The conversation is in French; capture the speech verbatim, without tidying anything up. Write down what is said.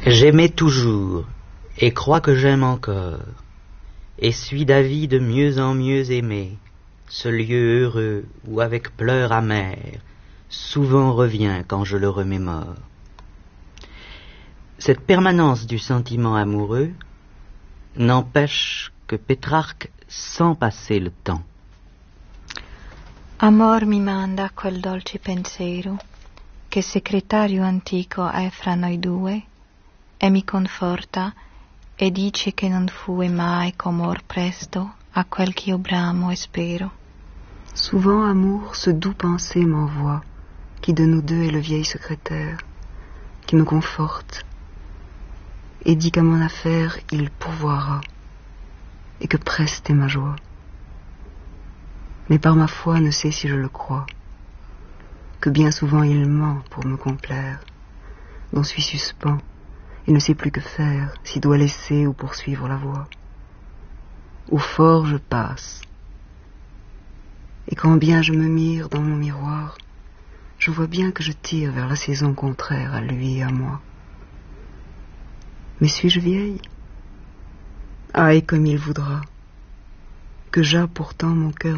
J'aimais toujours, et crois que j'aime encore, et suis d'avis de mieux en mieux aimer, ce lieu heureux où avec pleurs amers, souvent revient quand je le remémore. Cette permanence du sentiment amoureux n'empêche que Pétrarque sent passer le temps. Amor mi manda quel dolce pensiero che segretario antico è fra noi due e mi conforta e dice che non fue mai com'or presto a quel ch'io bramo e spero. Souvent amour ce doux pensée m'envoie qui de nous deux est le vieil secrétaire qui me conforte et dit qu'à mon affaire il pourvoira et que preste est ma joie. Mais par ma foi ne sais si je le crois, que bien souvent il ment pour me complaire, dont suis suspens et ne sais plus que faire, s'il doit laisser ou poursuivre la voie. Au fort je passe, et quand bien je me mire dans mon miroir, je vois bien que je tire vers la saison contraire à lui et à moi. Mais suis-je vieille? Aïe, comme il voudra, que j'aie pourtant mon cœur